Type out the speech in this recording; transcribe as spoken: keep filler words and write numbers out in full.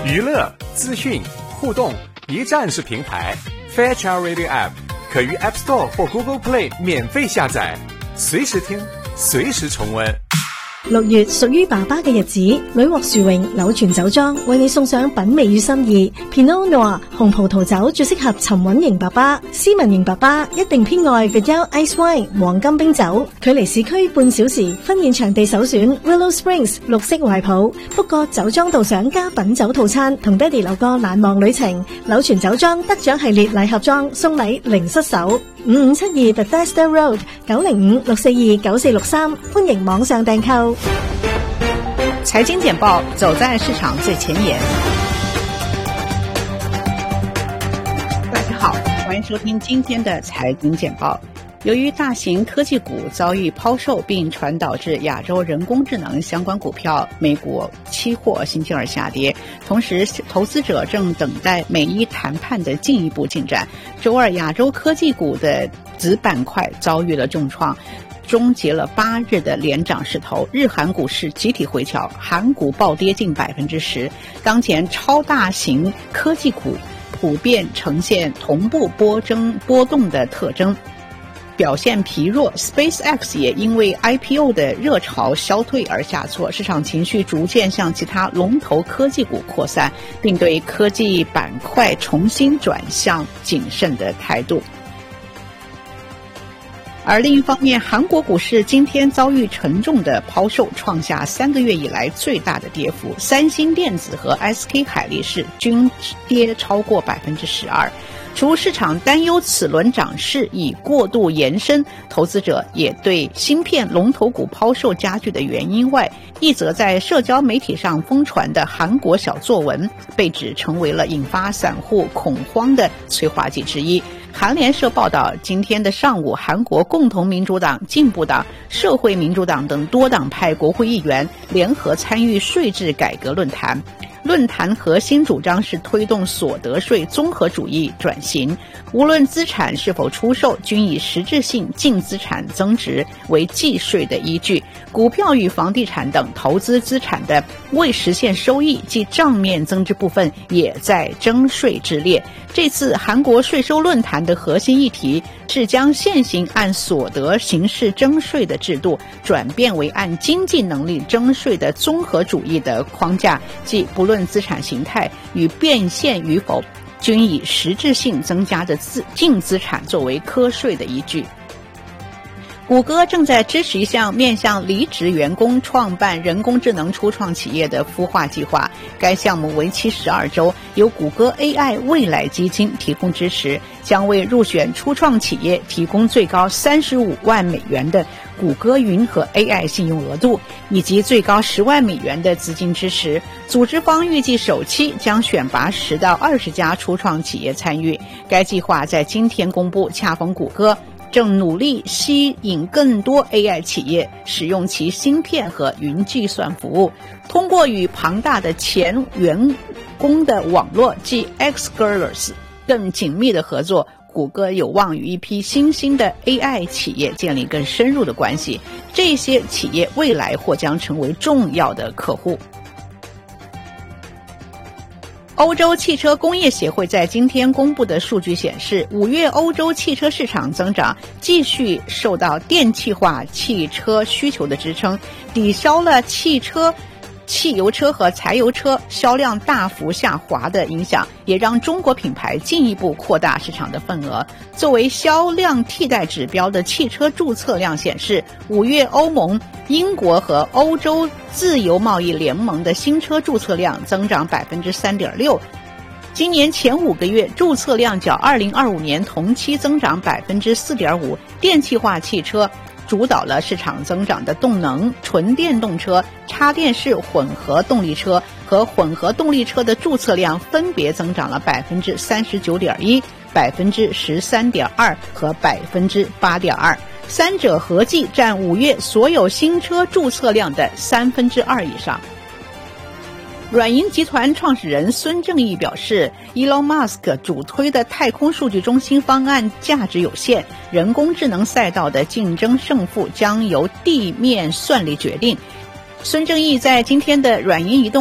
娱乐、资讯、互动一站式平台 Fairchild Radio App 可于 App Store 或 Google Play 免费下载，隨時聽，隨時重溫。 六月屬於爸爸嘅日子，女獲殊榮柳泉酒莊為你送上品味與心意 Pinot Noir 紅葡萄酒，最適合沉穩型爸爸、斯文型爸爸，一定偏愛 Vidal Ice Wine 黃金冰酒。距離市區半小時，婚宴場地首選 Willow Springs 綠色懷抱，book個酒莊導賞加品酒套餐，同爹哋留個難忘旅程。柳泉酒莊得獎系列禮盒裝，送禮零失手。五五七二 Bethesda Road 九零五六四二九四六三，歡迎網上訂購。 財經簡報，走在市場最前沿。大家好，歡迎收聽今天的財經簡報。由於大型科技股遭遇拋售並傳導至亞洲人工智能相關股票，美股期貨星期二下跌，同時投資者正等待美伊談判的進一步進展。周二亞洲科技股的子板塊遭遇了重創，終結了八日的連漲勢頭，日韓股市集體回調，韓股暴跌近百分之十。當前超大型科技股普遍呈現同步波爭波動的特徵，表現疲弱。 SpaceX 也因為 I P O 的熱潮消退而下挫，市場情緒逐漸向其他龍頭科技股擴散，並對科技板塊重新轉向謹慎的態度。而另一方面，韓國股市今天遭遇沉重的拋售，創下三個月以來最大的跌幅。三星電子和 S K 海力士均跌超過百分之十二。除市場擔憂此輪漲勢已過度延伸，投資者也對芯片龍頭股拋售加劇的原因外，一則在社交媒體上瘋傳的韓國小作文被指成為了引發散戶恐慌的催化劑之一。韓聯社報道，今天的上午，韓國共同民主黨、進步黨、社會民主黨等多黨派國會議員聯合參與稅制改革論壇。論壇核心主張是推動所得稅綜合主義轉型，無論資產是否出售，均以實質性淨資產增值為計稅的依據。股票與房地產等投資資產的未實現收益及賬面增值部分也在徵稅之列。這次韓國稅收論壇的核心議題是將現行按所得形式徵稅的制度轉變為按經濟能力徵稅的綜合主義的框架，即不論資產形態與變現與否，均以實質性增加的資淨資產作為課稅的依據。谷歌正在支持一項面向離職員工創辦人工智能初創企業的孵化計劃，該項目為期十二周，由谷歌 A I 未來基金提供支持，將為入選初創企業提供最高三十五萬美元的谷歌雲和 A I 信用額度，以及最高十萬美元的資金支持。組織方預計首期將選拔十到二十家初創企業參與。該計劃在今天公布，恰逢谷歌正努力吸引更多 A I 企業使用其芯片和雲計算服務，通過與龐大的前員工的網絡即 X-Girders 更緊密的合作，谷歌有望與一批新興的 A I 企業建立更深入的關係，這些企業未來或將成為重要的客戶。歐洲汽車工業協會在今天公布的數據顯示，五月歐洲汽車市場增長繼續受到電氣化汽車需求的支撐，抵消了汽車、汽油車和柴油車銷量大幅下滑的影響，也讓中國品牌進一步擴大市場的份額。作為銷量替代指標的汽車註冊量顯示，五月歐盟、英國和歐洲自由貿易聯盟的新車註冊量增長百分之三點六，今年前五個月註冊量較二零二五年同期增長百分之四點五。電氣化汽車主導了市場增長的動能，純電動車、插電式混合動力車和混合動力車的註冊量分別增長了百分之三十九點一、百分之十三點二和百分之八點二。三者合計占五月所有新車註冊量的三分之二以上。軟銀集團創始人孫正義表示 ，Elon Musk 主推的太空數據中心方案價值有限，人工智能賽道的競爭勝負將由地面算力決定。孫正義在今天的軟銀移動